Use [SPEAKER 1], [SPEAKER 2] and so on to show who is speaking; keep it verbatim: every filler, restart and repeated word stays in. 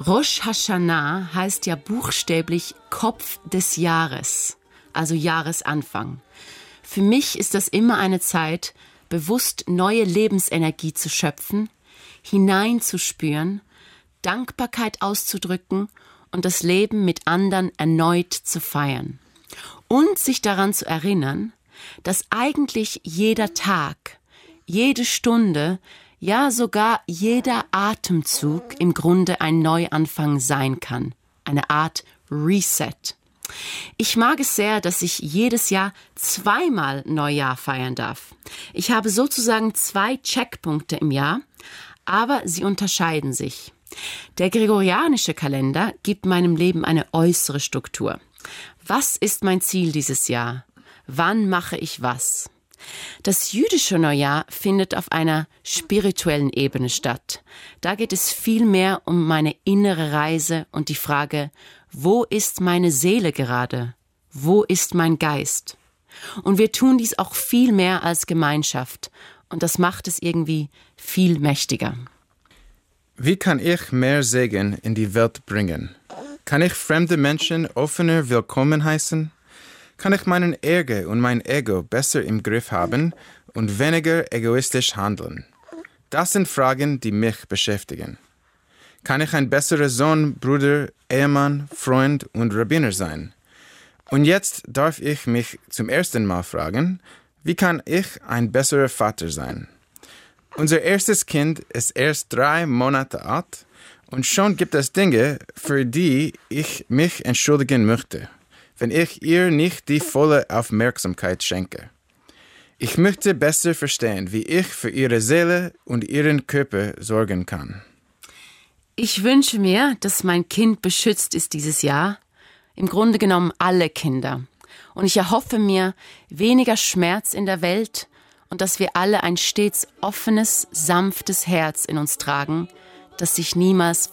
[SPEAKER 1] Rosh Hashanah heißt ja buchstäblich Kopf des Jahres, also Jahresanfang. Für mich ist das immer eine Zeit, bewusst neue Lebensenergie zu schöpfen, hineinzuspüren, Dankbarkeit auszudrücken und das Leben mit anderen erneut zu feiern. Und sich daran zu erinnern, dass eigentlich jeder Tag, jede Stunde, ja sogar jeder Atemzug im Grunde ein Neuanfang sein kann. Eine Art Reset. Ich mag es sehr, dass ich jedes Jahr zweimal Neujahr feiern darf. Ich habe sozusagen zwei Checkpunkte im Jahr, aber sie unterscheiden sich. Der gregorianische Kalender gibt meinem Leben eine äußere Struktur. Was ist mein Ziel dieses Jahr? Wann mache ich was? Das jüdische Neujahr findet auf einer spirituellen Ebene statt. Da geht es viel mehr um meine innere Reise und die Frage, wo ist meine Seele gerade? Wo ist mein Geist? Und wir tun dies auch viel mehr als Gemeinschaft. Und das macht es irgendwie viel mächtiger.
[SPEAKER 2] Wie kann ich mehr Segen in die Welt bringen? Kann ich fremde Menschen offener willkommen heißen? Kann ich meinen Ärger und mein Ego besser im Griff haben und weniger egoistisch handeln? Das sind Fragen, die mich beschäftigen. Kann ich ein besserer Sohn, Bruder, Ehemann, Freund und Rabbiner sein? Und jetzt darf ich mich zum ersten Mal fragen, wie kann ich ein besserer Vater sein? Unser erstes Kind ist erst drei Monate alt und schon gibt es Dinge, für die ich mich entschuldigen möchte, wenn ich ihr nicht die volle Aufmerksamkeit schenke. Ich möchte besser verstehen, wie ich für ihre Seele und ihren Körper sorgen kann.
[SPEAKER 1] Ich wünsche mir, dass mein Kind beschützt ist dieses Jahr. Im Grunde genommen alle Kinder. Und ich erhoffe mir weniger Schmerz in der Welt und dass wir alle ein stets offenes, sanftes Herz in uns tragen, das sich niemals